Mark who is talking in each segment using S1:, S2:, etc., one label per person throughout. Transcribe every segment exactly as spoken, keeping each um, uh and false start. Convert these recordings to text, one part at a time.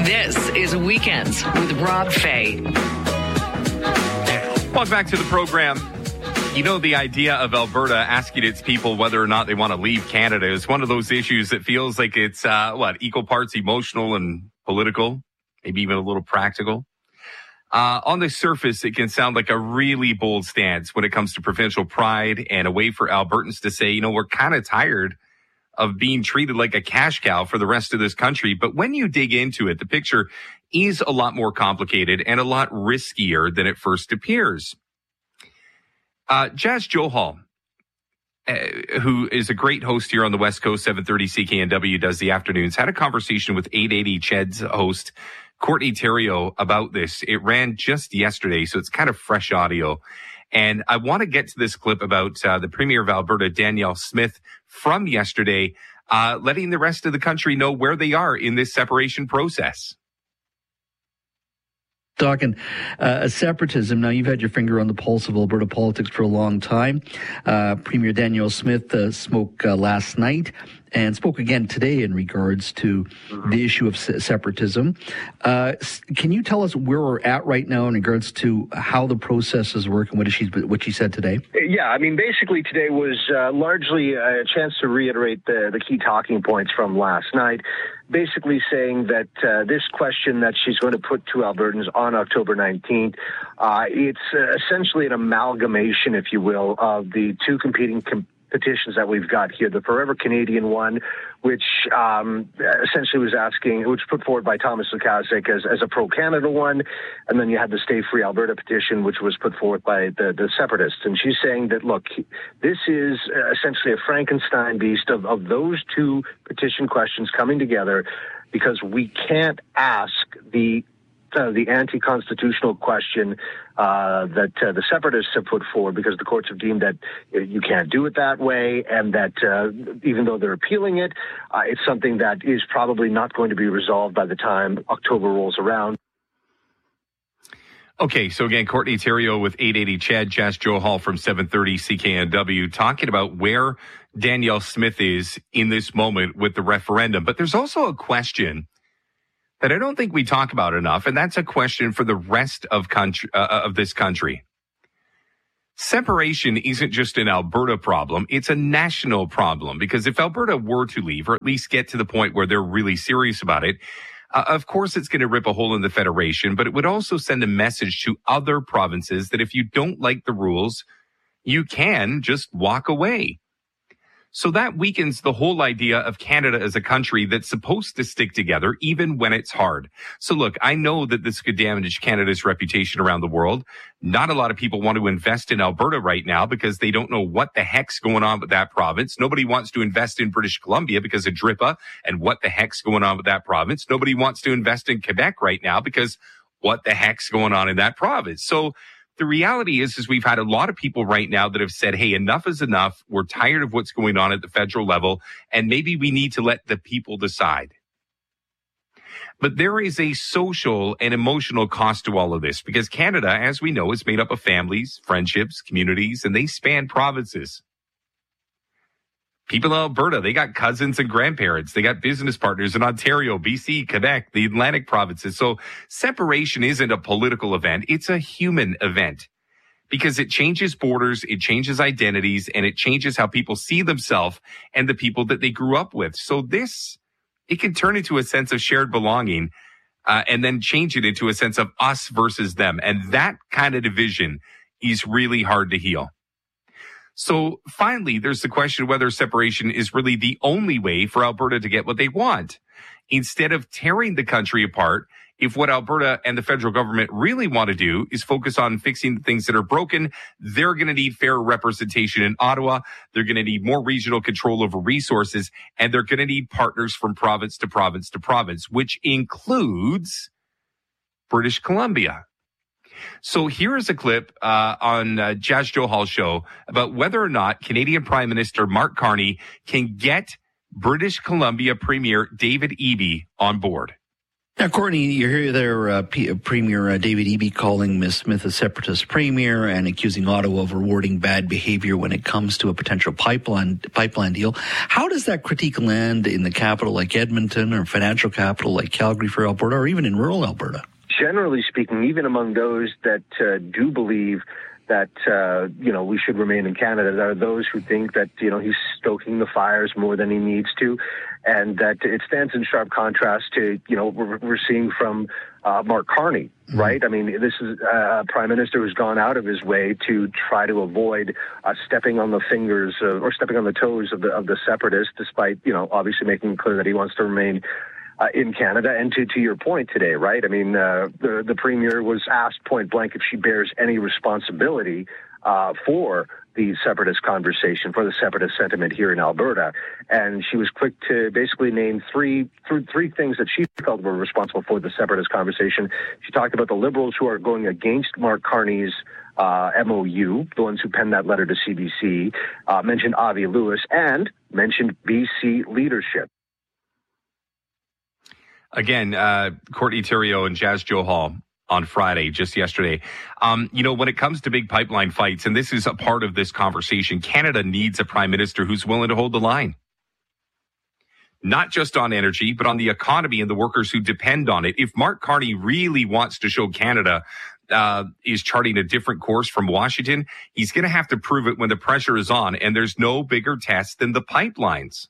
S1: This is Weekends with Rob Fay.
S2: Welcome back to the program. You know, the idea of Alberta asking its people whether or not they want to leave Canada is one of those issues that feels like it's, uh, what, equal parts emotional and political, maybe even a little practical. Uh, on the surface, it can sound like a really bold stance when it comes to provincial pride and a way for Albertans to say, you know, we're kind of tired of being treated like a cash cow for the rest of this country. But when you dig into it, the picture is a lot more complicated and a lot riskier than it first appears. Uh, Jas Johal, uh, who is a great host here on the West Coast, seven thirty C K N W, does the afternoons, had a conversation with eight eighty C H E D's host, Courtney Theriault, about this. It ran just yesterday, so it's kind of fresh audio. And I want to get to this clip about uh, the Premier of Alberta, Danielle Smith, from yesterday, uh, letting the rest of the country know where they are in this separation process.
S3: Talking uh, separatism. Now, you've had your finger on the pulse of Alberta politics for a long time. Uh, Premier Danielle Smith uh, spoke uh, last night and spoke again today in regards to mm-hmm. the issue of se- separatism. Uh, can you tell us where we're at right now in regards to how the processes work and what she what she said today?
S4: Yeah, I mean, basically today was uh, largely a chance to reiterate the, the key talking points from last night, basically saying that uh, this question that she's going to put to Albertans on October nineteenth, uh, it's uh, essentially an amalgamation, if you will, of the two competing com- petitions that we've got here. The Forever Canadian one, which um, essentially was asking, which put forward by Thomas Lukaszuk as, as a pro-Canada one, and then you had the Stay Free Alberta petition, which was put forward by the, the separatists. And she's saying that, look, this is essentially a Frankenstein beast of, of those two petition questions coming together, because we can't ask the Uh, the anti-constitutional question uh, that uh, the separatists have put forward, because the courts have deemed that you can't do it that way, and that uh, even though they're appealing it, uh, it's something that is probably not going to be resolved by the time October rolls around.
S2: Okay, so again, Courtney Theriault with eight eighty C H E D, Jas Johal from seven thirty C K N W, talking about where Danielle Smith is in this moment with the referendum. But there's also a question that I don't think we talk about enough, and that's a question for the rest of country, uh, of this country. Separation isn't just an Alberta problem, it's a national problem, because if Alberta were to leave, or at least get to the point where they're really serious about it, uh, of course it's going to rip a hole in the Federation, but it would also send a message to other provinces that if you don't like the rules, you can just walk away. So that weakens the whole idea of Canada as a country that's supposed to stick together even when it's hard. So look, I know that this could damage Canada's reputation around the world. Not a lot of people want to invest in Alberta right now because they don't know what the heck's going on with that province. Nobody wants to invest in British Columbia because of DRIPA and what the heck's going on with that province. Nobody wants to invest in Quebec right now because what the heck's going on in that province. So the reality is, is we've had a lot of people right now that have said, hey, enough is enough. We're tired of what's going on at the federal level, and maybe we need to let the people decide. But there is a social and emotional cost to all of this, because Canada, as we know, is made up of families, friendships, communities, and they span provinces. People in Alberta, they got cousins and grandparents. They got business partners in Ontario, B C, Quebec, the Atlantic provinces. So separation isn't a political event. It's a human event, because it changes borders, it changes identities, and it changes how people see themselves and the people that they grew up with. So this, it can turn into a sense of shared belonging uh, and then change it into a sense of us versus them. And that kind of division is really hard to heal. So finally, there's the question of whether separation is really the only way for Alberta to get what they want. Instead of tearing the country apart, if what Alberta and the federal government really want to do is focus on fixing the things that are broken, they're going to need fair representation in Ottawa. They're going to need more regional control over resources, and they're going to need partners from province to province to province, which includes British Columbia. So here is a clip uh, on uh, Jas Johal's show about whether or not Canadian Prime Minister Mark Carney can get British Columbia Premier David Eby on board.
S3: Now, Courtney, you hear there uh, P- Premier uh, David Eby calling Miz Smith a separatist premier and accusing Ottawa of rewarding bad behavior when it comes to a potential pipeline pipeline deal. How does that critique land in the capital like Edmonton or financial capital like Calgary for Alberta, or even in rural Alberta?
S4: Generally speaking, even among those that uh, do believe that, uh, you know, we should remain in Canada, there are those who think that, you know, he's stoking the fires more than he needs to, and that it stands in sharp contrast to, you know, we're, we're seeing from uh, Mark Carney, right? Mm-hmm. I mean, this is a prime minister who's gone out of his way to try to avoid uh, stepping on the fingers uh, or stepping on the toes of the of the separatists, despite, you know, obviously making clear that he wants to remain Uh, in Canada. And to, to your point today, right? I mean, uh, the, the Premier was asked point blank if she bears any responsibility uh, for the separatist conversation, for the separatist sentiment here in Alberta. And she was quick to basically name three, th- three things that she felt were responsible for the separatist conversation. She talked about the Liberals who are going against Mark Carney's uh, M O U, the ones who penned that letter to C B C, uh, mentioned Avi Lewis, and mentioned B C leadership.
S2: Again, uh, Courtney Theriault and Jas Johal on Friday, just yesterday. Um, you know, when it comes to big pipeline fights, and this is a part of this conversation, Canada needs a prime minister who's willing to hold the line. Not just on energy, but on the economy and the workers who depend on it. If Mark Carney really wants to show Canada uh, is charting a different course from Washington, he's going to have to prove it when the pressure is on, and there's no bigger test than the pipelines.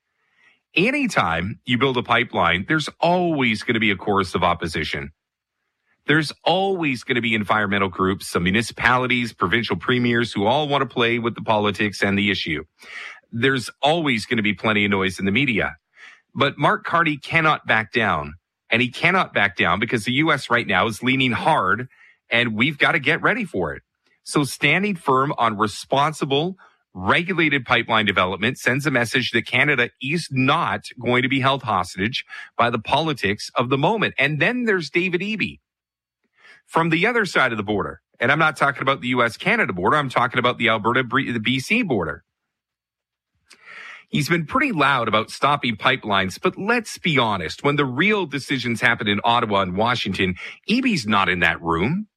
S2: Anytime you build a pipeline, there's always going to be a chorus of opposition. There's always going to be environmental groups, some municipalities, provincial premiers who all want to play with the politics and the issue. There's always going to be plenty of noise in the media. But Mark Carney cannot back down, and he cannot back down because the U S right now is leaning hard, and we've got to get ready for it. So standing firm on responsible, regulated pipeline development sends a message that Canada is not going to be held hostage by the politics of the moment. And then there's David Eby from the other side of the border. And I'm not talking about the U S Canada border. I'm talking about the Alberta, the B C border. He's been pretty loud about stopping pipelines, but let's be honest. When the real decisions happen in Ottawa and Washington, Eby's not in that room.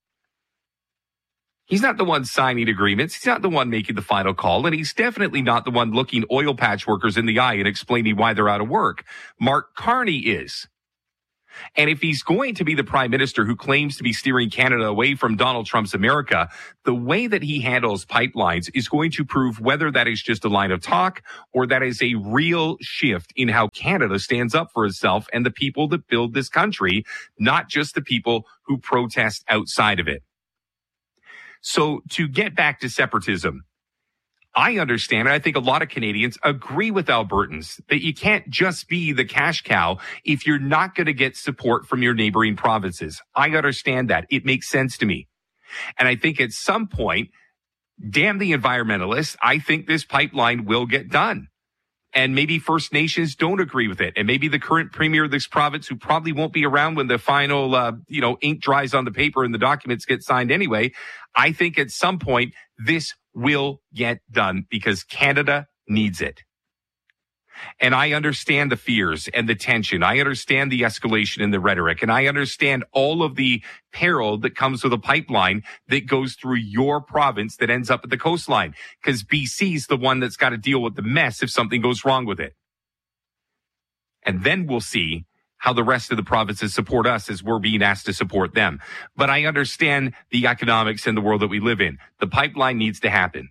S2: He's not the one signing agreements. He's not the one making the final call. And he's definitely not the one looking oil patch workers in the eye and explaining why they're out of work. Mark Carney is. And if he's going to be the prime minister who claims to be steering Canada away from Donald Trump's America, the way that he handles pipelines is going to prove whether that is just a line of talk or that is a real shift in how Canada stands up for itself and the people that build this country, not just the people who protest outside of it. So to get back to separatism, I understand, and I think a lot of Canadians agree with Albertans that you can't just be the cash cow if you're not going to get support from your neighboring provinces. I understand that. It makes sense to me. And I think at some point, damn the environmentalists, I think this pipeline will get done. And maybe First Nations don't agree with it. And maybe the current premier of this province, who probably won't be around when the final, uh, you know, ink dries on the paper and the documents get signed anyway. I think at some point this will get done because Canada needs it. And I understand the fears and the tension. I understand the escalation in the rhetoric. And I understand all of the peril that comes with a pipeline that goes through your province that ends up at the coastline. Because B C's the one that's got to deal with the mess if something goes wrong with it. And then we'll see how the rest of the provinces support us as we're being asked to support them. But I understand the economics in the world that we live in. The pipeline needs to happen.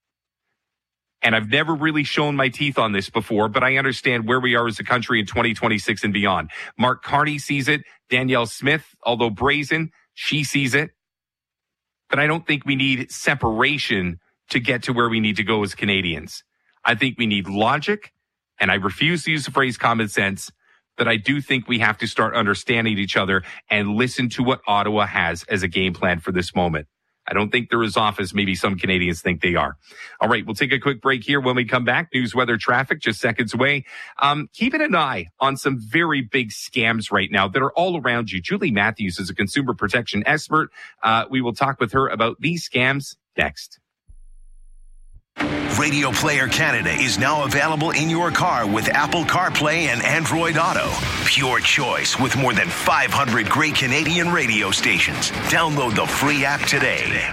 S2: And I've never really shown my teeth on this before, but I understand where we are as a country in twenty twenty-six and beyond. Mark Carney sees it. Danielle Smith, although brazen, she sees it. But I don't think we need separation to get to where we need to go as Canadians. I think we need logic, and I refuse to use the phrase common sense, but I do think we have to start understanding each other and listen to what Ottawa has as a game plan for this moment. I don't think they're as off as maybe some Canadians think they are. All right, we'll take a quick break here. When we come back, news, weather, traffic, just seconds away. Um, keeping an eye on some very big scams right now that are all around you. Julie Matthews is a consumer protection expert. Uh, we will talk with her about these scams next.
S5: Radio Player Canada is now available in your car with Apple CarPlay and Android Auto. Pure choice with more than five hundred great Canadian radio stations. Download the free app today.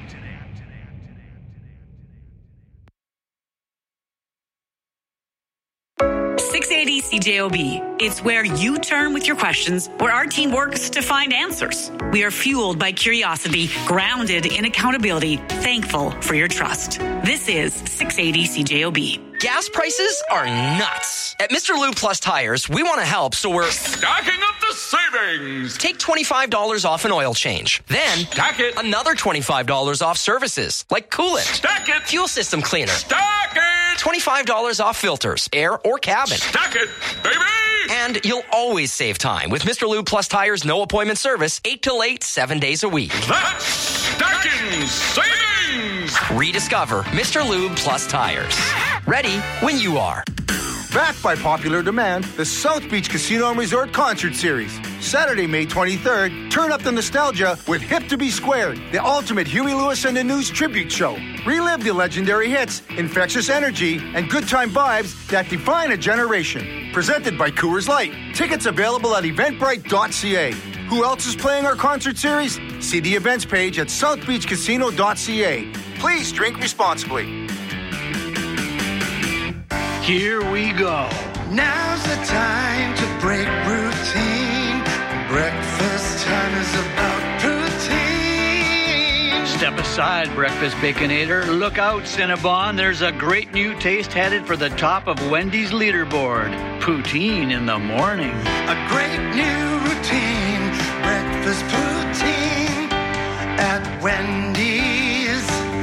S1: six eighty C J O B. It's where you turn with your questions, where our team works to find answers. We are fueled by curiosity, grounded in accountability, thankful for your trust. This is six eighty C J O B.
S6: Gas prices are nuts. At Mister Lube Plus Tires, we want to help, so we're
S7: stacking up the savings.
S6: Take twenty-five dollars off an oil change. Then,
S7: stack it.
S6: Another twenty-five dollars off services, like coolant.
S7: Stack it.
S6: Fuel system cleaner.
S7: Stack it.
S6: twenty-five dollars off filters, air or cabin.
S7: Stack it, baby.
S6: And you'll always save time with Mister Lube Plus Tires no appointment service, eight till eight, seven days a week.
S7: That's stacking savings.
S6: Rediscover Mister Lube Plus Tires. Ready when you are.
S8: Backed by popular demand, the South Beach Casino and Resort Concert Series. Saturday, May twenty-third, turn up the nostalgia with Hip to Be Squared, the ultimate Huey Lewis and the News tribute show. Relive the legendary hits, infectious energy, and good time vibes that define a generation. Presented by Coors Light. Tickets available at eventbrite dot c a. Who else is playing our concert series? See the events page at south beach casino dot c a. Please drink responsibly.
S9: Here we go. Now's the time to break routine. Breakfast time is about poutine. Step aside, Breakfast Baconator. Look out, Cinnabon. There's a great new taste headed for the top of Wendy's leaderboard. Poutine in the morning. A great new routine. Breakfast poutine at Wendy's.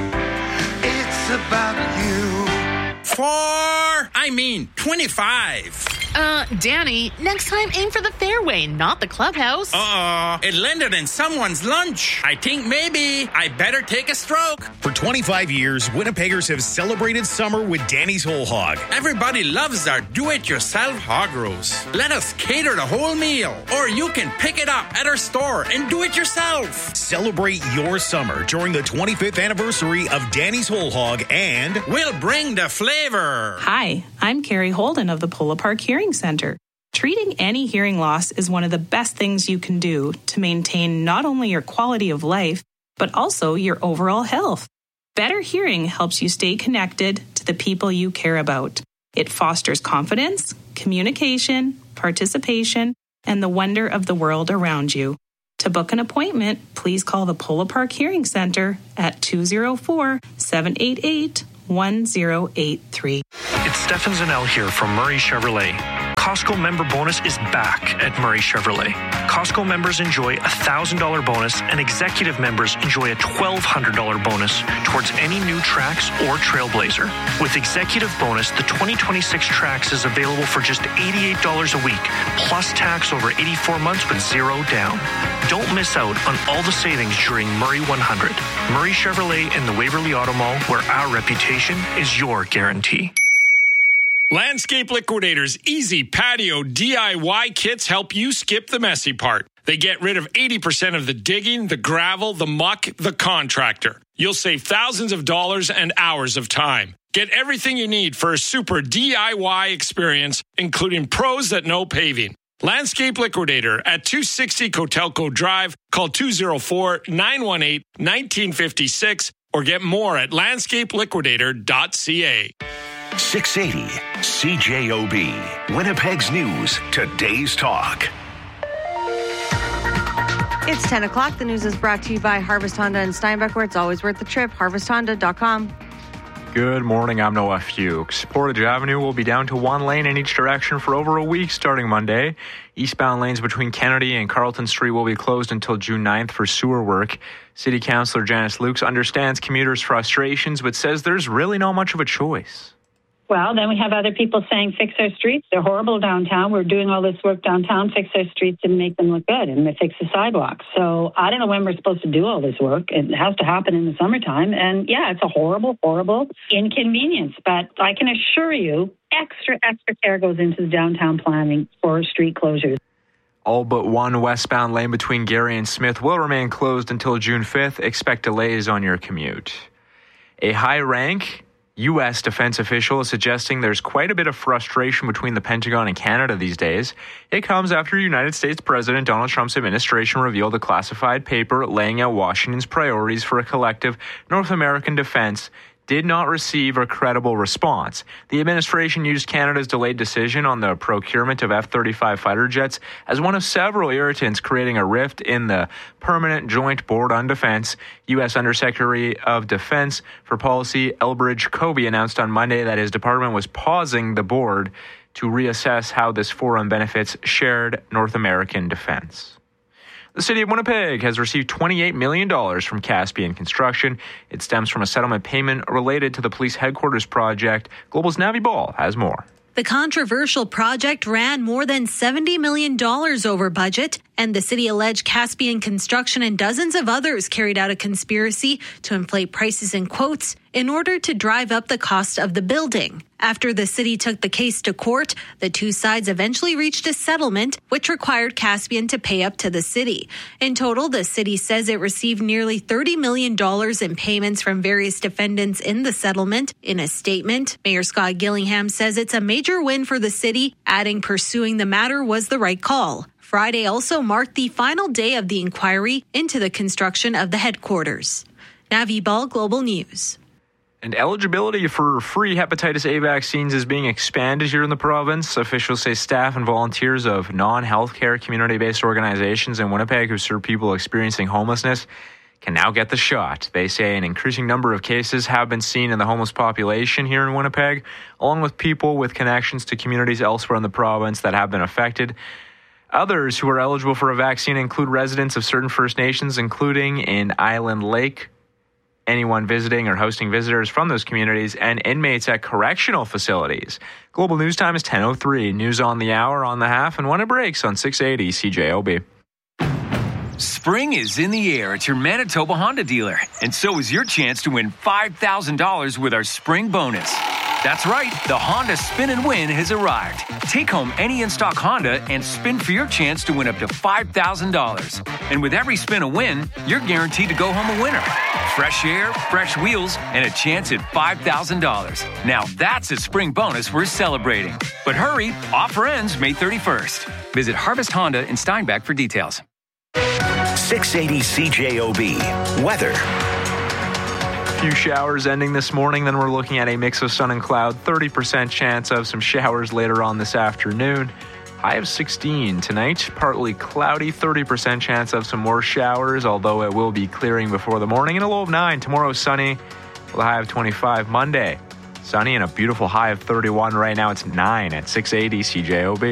S9: It's about you.
S10: Four, I mean twenty-five.
S11: Uh, Danny, next time aim for the fairway, not the clubhouse.
S10: Uh-oh, it landed in someone's lunch. I think maybe I better take a stroke.
S12: For twenty-five years, Winnipeggers have celebrated summer with Danny's Whole Hog.
S10: Everybody loves our do-it-yourself hog roast. Let us cater the whole meal, or you can pick it up at our store and do it yourself.
S12: Celebrate your summer during the twenty-fifth anniversary of Danny's Whole Hog, and
S10: we'll bring the flavor.
S13: Hi, I'm Carrie Holden of the Polo Park Hearing Center. Treating any hearing loss is one of the best things you can do to maintain not only your quality of life, but also your overall health. Better hearing helps you stay connected to the people you care about. It fosters confidence, communication, participation, and the wonder of the world around you. To book an appointment, please call the Polo Park Hearing Center at two oh four, seven eight eight, one oh eight three.
S14: It's Stefan Zanel here from Murray Chevrolet. Costco member bonus is back at Murray Chevrolet. Costco members enjoy a one thousand dollars bonus and executive members enjoy a twelve hundred dollars bonus towards any new Trax or Trailblazer. With executive bonus, the twenty twenty-six Trax is available for just eighty-eight dollars a week, plus tax over eighty-four months with zero down. Don't miss out on all the savings during Murray one hundred. Murray Chevrolet in the Waverly Auto Mall, where our reputation is your guarantee.
S15: Landscape Liquidators Easy Patio D I Y kits help you skip the messy part. They get rid of eighty percent of the digging, the gravel, the muck, the contractor. You'll save thousands of dollars and hours of time. Get everything you need for a super D I Y experience, including pros that know paving. Landscape Liquidator at two sixty Cotelco Drive. Call two oh four, nine one eight, one nine five six or get more at landscape liquidator dot c a.
S5: six eighty C J O B, Winnipeg's News, today's talk.
S16: It's ten o'clock. The news is brought to you by Harvest Honda and Steinbeck, where it's always worth the trip. harvest honda dot com.
S17: Good morning, I'm Noah Fuchs. Portage Avenue will be down to one lane in each direction for over a week starting Monday. Eastbound lanes between Kennedy and Carlton Street will be closed until June ninth for sewer work. City Councillor Janice Lukes understands commuters' frustrations, but says there's really not much of a choice.
S18: Well, then we have other people saying, fix our streets. They're horrible downtown. We're doing all this work downtown, fix our streets and make them look good, and they fix the sidewalks. So I don't know when we're supposed to do all this work. It has to happen in the summertime. And yeah, it's a horrible, horrible inconvenience. But I can assure you, extra, extra care goes into the downtown planning for street closures.
S17: All but one westbound lane between Gary and Smith will remain closed until June fifth. Expect delays on your commute. A high rank U S defense official is suggesting there's quite a bit of frustration between the Pentagon and Canada these days. It comes after United States President Donald Trump's administration revealed a classified paper laying out Washington's priorities for a collective North American defense did not receive a credible response. The administration used Canada's delayed decision on the procurement of F thirty-five fighter jets as one of several irritants, creating a rift in the Permanent Joint Board on Defense. U S Undersecretary of Defense for Policy Elbridge Colby announced on Monday that his department was pausing the board to reassess how this forum benefits shared North American defense. The city of Winnipeg has received twenty-eight million dollars from Caspian Construction. It stems from a settlement payment related to the police headquarters project. Global's Navi Ball has more.
S19: The controversial project ran more than seventy million dollars over budget, and the city alleged Caspian Construction and dozens of others carried out a conspiracy to inflate prices in quotes in order to drive up the cost of the building. After the city took the case to court, the two sides eventually reached a settlement, which required Caspian to pay up to the city. In total, the city says it received nearly thirty million dollars in payments from various defendants in the settlement. In a statement, Mayor Scott Gillingham says it's a major win for the city, adding pursuing the matter was the right call. Friday also marked the final day of the inquiry into the construction of the headquarters. Navi Ball, Global News.
S17: And eligibility for free hepatitis A vaccines is being expanded here in the province. Officials say staff and volunteers of non-healthcare community-based organizations in Winnipeg who serve people experiencing homelessness can now get the shot. They say an increasing number of cases have been seen in the homeless population here in Winnipeg, along with people with connections to communities elsewhere in the province that have been affected. Others who are eligible for a vaccine include residents of certain First Nations, including in Island Lake, anyone visiting or hosting visitors from those communities, and inmates at correctional facilities. Global News Time is ten oh three. News on the hour, on the half, and when it breaks on six eighty C J O B.
S20: Spring is in the air at your Manitoba Honda dealer, and so is your chance to win five thousand dollars with our spring bonus. That's right, the Honda Spin and Win has arrived. Take home any in-stock Honda and spin for your chance to win up to five thousand dollars. And with every spin a win, you're guaranteed to go home a winner. Fresh air, fresh wheels, and a chance at five thousand dollars. Now that's a spring bonus we're celebrating. But hurry, offer ends May thirty-first. Visit Harvest Honda in Steinbach for details.
S5: six eighty C J O B. Weather.
S17: Few showers ending this morning, then we're looking at a mix of sun and cloud, thirty percent chance of some showers later on this afternoon. High of sixteen tonight, partly cloudy, thirty percent chance of some more showers, although it will be clearing before the morning, and a low of nine. Tomorrow sunny with a high of twenty-five. Monday sunny and a beautiful high of thirty-one. Right now it's nine at six eighty C J O B.